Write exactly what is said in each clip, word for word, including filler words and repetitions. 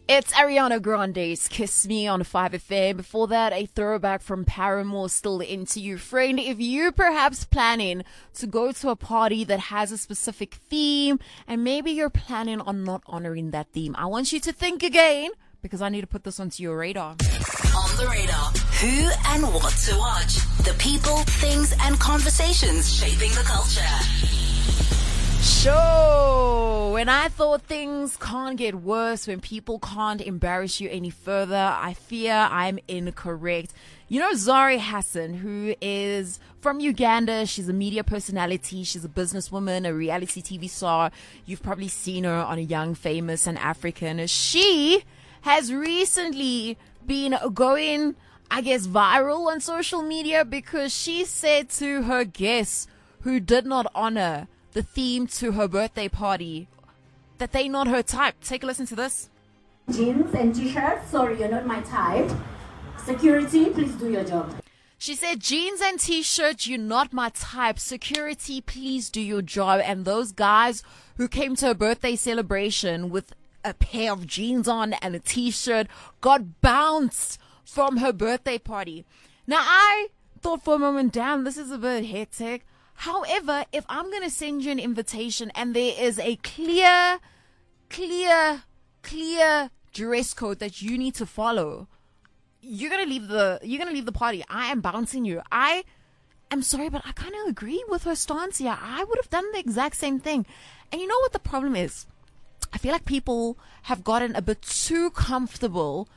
It's Ariana Grande's Kiss Me on five F M. Before that, a throwback from Paramore, Still Into You. Friend, if you're perhaps planning to go to a party that has a specific theme and maybe you're planning on not honoring that theme, I want you to think again because I need to put this onto your radar. On the radar, who and what to watch. The people, things and conversations shaping the culture. Sure, when I thought things can't get worse, when people can't embarrass you any further, I fear I'm incorrect. You know Zari Hassan, who is from Uganda. She's a media personality. She's a businesswoman, a reality T V star. You've probably seen her on A Young, Famous and African. She has recently been going, I guess, viral on social media because she said to her guests who did not honor the theme to her birthday party that they not her type. Take a listen to this. Jeans and t-shirts, sorry, you're not my type. Security, please do your job. She said, jeans and t-shirts, you're not my type. Security, please do your job. And those guys who came to her birthday celebration with a pair of jeans on and a t-shirt got bounced from her birthday party. Now, I thought for a moment, damn, this is a bit hectic. However, if I'm going to send you an invitation and there is a clear, clear, clear dress code that you need to follow, you're going to leave the, you're going to leave the party. I am bouncing you. I am sorry, but I kind of agree with her stance here. I would have done the exact same thing. And you know what the problem is? I feel like people have gotten a bit too comfortable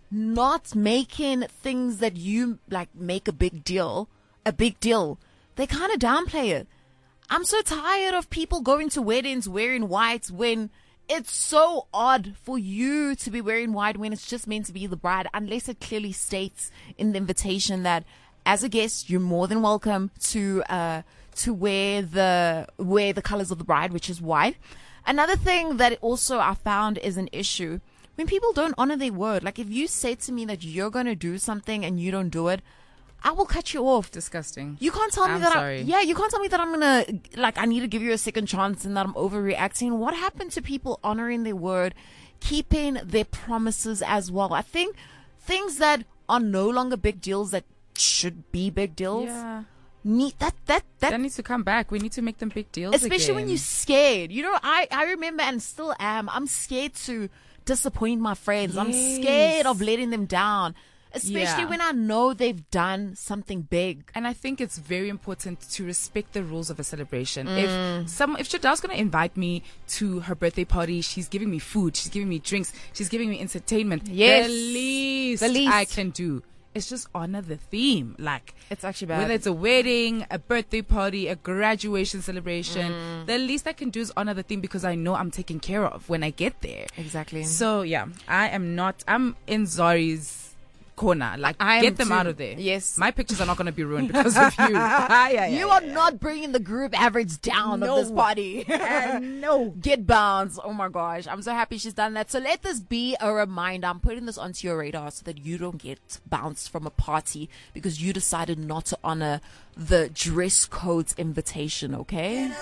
not making things that you like make a big deal, a big deal. They kind of downplay it. I'm so tired of people going to weddings wearing white when it's so odd for you to be wearing white when it's just meant to be the bride, unless it clearly states in the invitation that as a guest, you're more than welcome to uh, to wear the wear the colors of the bride, which is white. Another thing that also I found is an issue when people don't honor their word. Like if you say to me that you're going to do something and you don't do it, I will cut you off. Disgusting. You can't tell me I'm that sorry. I, yeah, you can't tell me that I'm gonna, like, I need to give you a second chance and that I'm overreacting. What happened to people honoring their word, keeping their promises as well? I think things that are no longer big deals that should be big deals. Yeah. Need that that that, That needs to come back. We need to make them big deals especially when again. you're scared. You know, I I remember and still am. I'm scared to disappoint my friends. I'm scared Yes. of letting them down. Especially Yeah. when I know they've done something big. And I think it's very important to respect the rules of a celebration. Mm. If some, if Shadal's going to invite me to her birthday party, she's giving me food, she's giving me drinks, she's giving me entertainment. Yes. The least, The least. I can do is just honor the theme. Like, It's actually bad. whether it's a wedding, a birthday party, a graduation celebration, Mm. the least I can do is honor the theme because I know I'm taken care of when I get there. Exactly. So yeah, I am not, I'm in Zari's corner. Like, I am get them too. out of there. Yes. My pictures are not going to be ruined because of you. Yeah, yeah, You yeah, are yeah. not bringing the group average down No. of this party. Uh, no. Get bounced. Oh my gosh. I'm so happy she's done that. So let this be a reminder. I'm putting this onto your radar so that you don't get bounced from a party because you decided not to honor the dress code's invitation, okay?